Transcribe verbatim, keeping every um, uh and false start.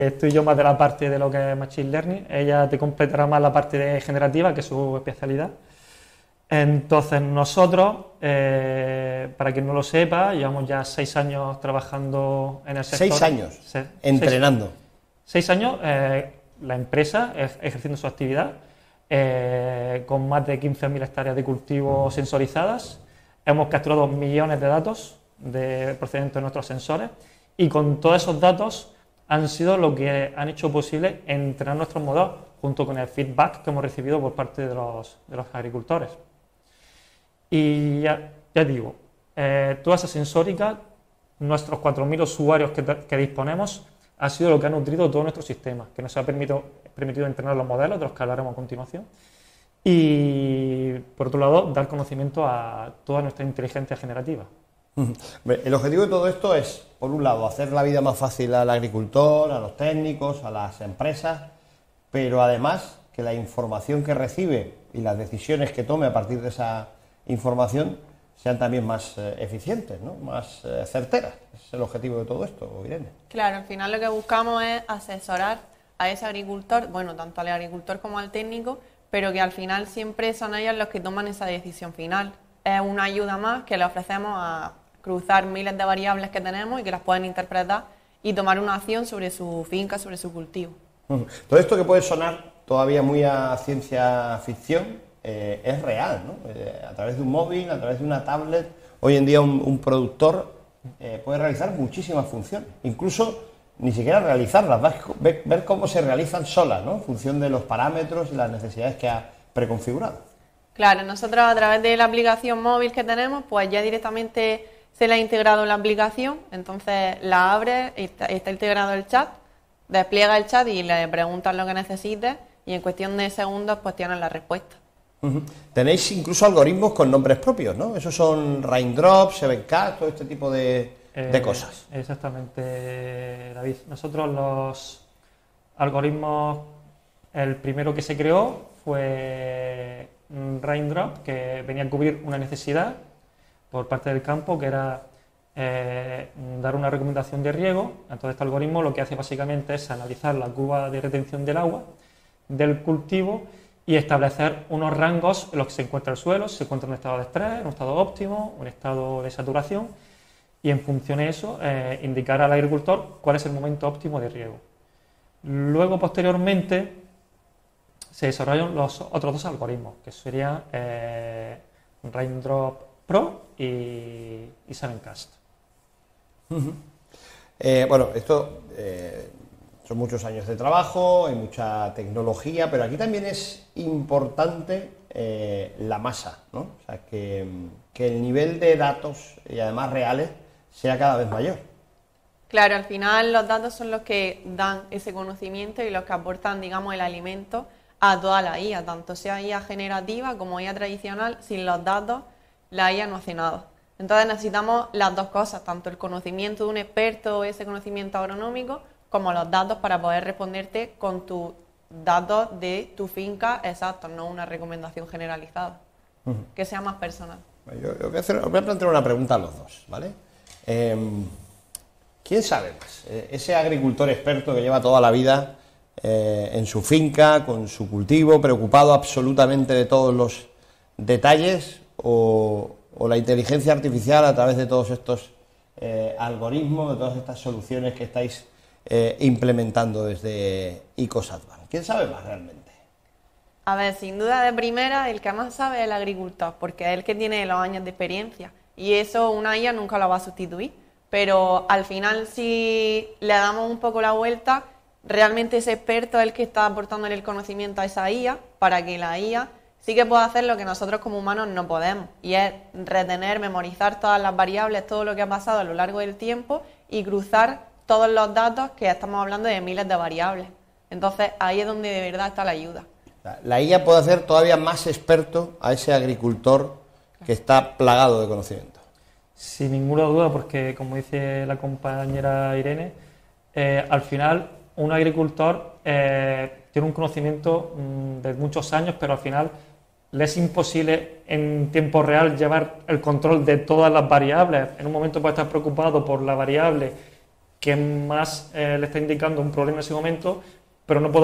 Estoy yo más de la parte de lo que es Machine Learning, ella te completará más la parte de generativa, que es su especialidad. Entonces nosotros, eh, para quien no lo sepa, llevamos ya seis años trabajando en el sector. ¿Seis años? Se, entrenando. Seis, seis años, eh, la empresa ejerciendo su actividad, eh, con más de quince mil hectáreas de cultivo sensorizadas. Hemos capturado millones de datos de, procedentes de nuestros sensores, y con todos esos datos han sido lo que han hecho posible entrenar nuestros modelos, junto con el feedback que hemos recibido por parte de los, de los agricultores. Y ya, ya digo, eh, toda esa sensórica, nuestros cuatro mil usuarios que, que disponemos, ha sido lo que ha nutrido todo nuestro sistema, que nos ha permitido, permitido entrenar los modelos, de los que hablaremos a continuación, y por otro lado, dar conocimiento a toda nuestra inteligencia generativa. El objetivo de todo esto es, por un lado, hacer la vida más fácil al agricultor, a los técnicos, a las empresas, pero además que la información que recibe y las decisiones que tome a partir de esa información sean también más eh, eficientes, ¿no? Más eh, certeras. Ese es el objetivo de todo esto, Irene. Claro, al final lo que buscamos es asesorar a ese agricultor, bueno, tanto al agricultor como al técnico, pero que al final siempre son ellos los que toman esa decisión final. Es una ayuda más que le ofrecemos a cruzar miles de variables que tenemos y que las pueden interpretar y tomar una acción sobre su finca, sobre su cultivo. Todo esto que puede sonar todavía muy a ciencia ficción eh, es real, ¿no? Eh, a través de un móvil, a través de una tablet, hoy en día un, un productor eh, puede realizar muchísimas funciones, incluso ni siquiera realizarlas, ver, ver cómo se realizan solas, ¿no? En función de los parámetros y las necesidades que ha preconfigurado. Claro, nosotros a través de la aplicación móvil que tenemos, pues ya directamente se la ha integrado en la aplicación, entonces la abre, está, está integrado el chat, despliega el chat y le preguntas lo que necesites y en cuestión de segundos pues tienes la respuesta. Uh-huh. Tenéis incluso algoritmos con nombres propios, ¿no? Esos son Raindrop, seven Cat, todo este tipo de, eh, de cosas. Exactamente, David. Nosotros los algoritmos, el primero que se creó fue Raindrop, que venía a cubrir una necesidad por parte del campo, que era eh, dar una recomendación de riego. Entonces este algoritmo lo que hace básicamente es analizar la curva de retención del agua del cultivo y establecer unos rangos en los que se encuentra el suelo, si se encuentra en un estado de estrés, en un estado óptimo, un estado de saturación, y en función de eso eh, indicar al agricultor cuál es el momento óptimo de riego. Luego, posteriormente, se desarrollan los otros dos algoritmos, que serían eh, Raindrop Pro y, y seven Cast. Uh-huh. eh, bueno, esto eh, son muchos años de trabajo, hay mucha tecnología, pero aquí también es importante eh, la masa, ¿no? O sea, que, que el nivel de datos, y además reales, sea cada vez mayor. Claro, al final los datos son los que dan ese conocimiento y los que aportan, digamos, el alimento a toda la I A, tanto sea I A generativa como I A tradicional. Sin los datos, la I A no hace nada. Entonces necesitamos las dos cosas, tanto el conocimiento de un experto, ese conocimiento agronómico, como los datos para poder responderte con tus datos de tu finca exactos, no una recomendación generalizada, uh-huh. que sea más personal. Yo, yo voy, a hacer, voy a plantear una pregunta a los dos, ¿vale? Eh, ¿Quién sabe más? Ese agricultor experto que lleva toda la vida eh, en su finca, con su cultivo, preocupado absolutamente de todos los detalles, o, o la inteligencia artificial a través de todos estos eh, algoritmos, de todas estas soluciones que estáis eh, implementando desde ICOSATBAN. ¿Quién sabe más realmente? A ver, sin duda de primera, el que más sabe es el agricultor, porque es el que tiene los años de experiencia, y eso una I A nunca lo va a sustituir, pero al final si le damos un poco la vuelta, realmente ese experto es el que está aportándole el conocimiento a esa I A, para que la I A sí que pueda hacer lo que nosotros como humanos no podemos, y es retener, memorizar todas las variables, todo lo que ha pasado a lo largo del tiempo y cruzar todos los datos, que estamos hablando de miles de variables. Entonces ahí es donde de verdad está la ayuda. La I A puede hacer todavía más experto a ese agricultor que está plagado de conocimiento. Sin ninguna duda, porque como dice la compañera Irene, eh, al final un agricultor eh, tiene un conocimiento mmm, de muchos años, pero al final le es imposible en tiempo real llevar el control de todas las variables. En un momento puede estar preocupado por la variable que más eh, le está indicando un problema en ese momento, pero no puedo